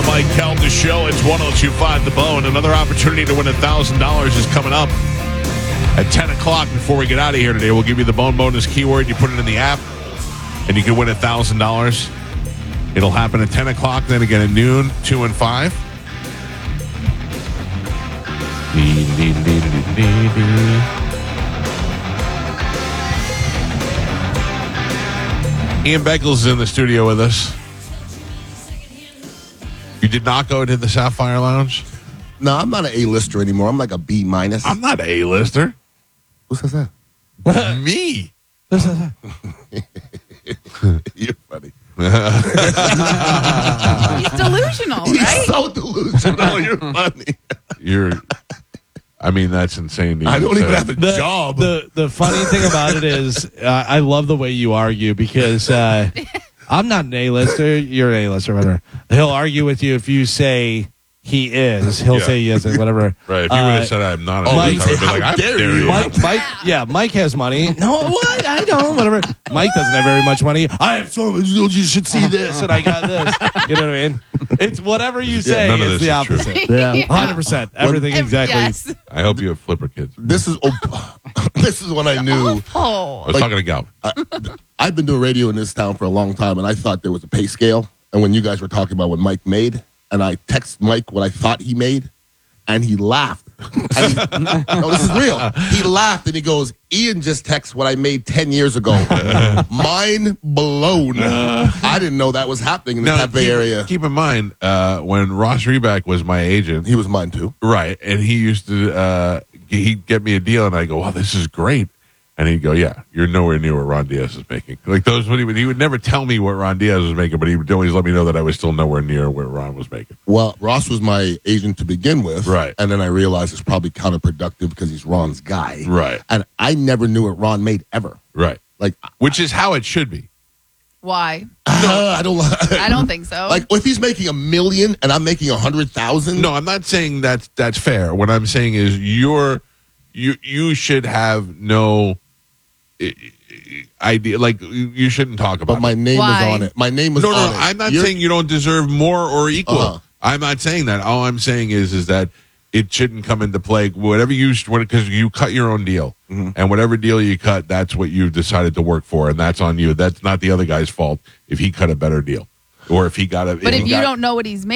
Mike Calta Show. It's 102.5 The Bone. Another opportunity to win $1,000 is coming up at 10 o'clock. Before we get out of here today, we'll give you the Bone bonus keyword. You put it in the app, and you can win $1,000. It'll happen at 10 o'clock, then again at noon, 2 and 5. Ian Beckles is in the studio with us. You did not go to the Sapphire Lounge? No, I'm not an A-lister anymore. I'm like a B-. I'm not an A-lister. Who says that? Me. You're funny. He's delusional, He's right? so delusional. You're funny. That's insane. I don't even have a job. The funny thing about it is I love the way you argue because I'm not an A-lister. You're an A-lister, whatever. He'll argue with you if you say he is. He'll say he isn't, whatever. Right. If you would have said I'm not an Mike, A-lister, I would be like, I dare you. Mike has money. No, what? I don't. Whatever. Mike doesn't have very much money. I have so much. You should see this, and I got this. You know what I mean? It's whatever you say. none of It's this the is true. opposite. Yeah, 100%. Everything exactly. Yes. I hope you have flipper kids. This is when I knew. Oh. I was talking to Gal. I've been doing radio in this town for a long time, and I thought there was a pay scale. And when you guys were talking about what Mike made, and I text Mike what I thought he made, and he laughed. No, this is real. He laughed, and he goes, Ian just texted what I made 10 years ago. Mind blown. I didn't know that was happening in the Tampa area. Keep in mind, when Ross Reback was my agent. He was mine, too. Right. And he used to, he'd get me a deal, and I go, wow, this is great. And he'd go, yeah, you're nowhere near what Ron Diaz is making. Like those, he would never tell me what Ron Diaz was making, but he would always let me know that I was still nowhere near where Ron was making. Well, Ross was my agent to begin with. Right. And then I realized it's probably counterproductive because he's Ron's guy. Right. And I never knew what Ron made ever. Right. Like, which is how it should be. Why? I don't think so. Like, if he's making $1 million and I'm making 100,000. No, I'm not saying that's fair. What I'm saying is you should have no idea. Like, you shouldn't talk about But my name was on it. My name was on it. No, I'm not saying you don't deserve more or equal. I'm not saying that. All I'm saying is that it shouldn't come into play. Whatever because you cut your own deal. Mm-hmm. And whatever deal you cut, that's what you decided to work for, and that's on you. That's not the other guy's fault if he cut a better deal. Or if he got a... But if you don't know what he's making,